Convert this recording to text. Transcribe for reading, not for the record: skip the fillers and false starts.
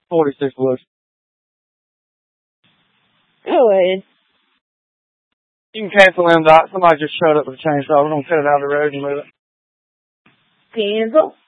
46 Bush. Go ahead. You can cancel them, Doc. Somebody just showed up with a chainsaw. We're going to cut it out of the road and move it. Cancel.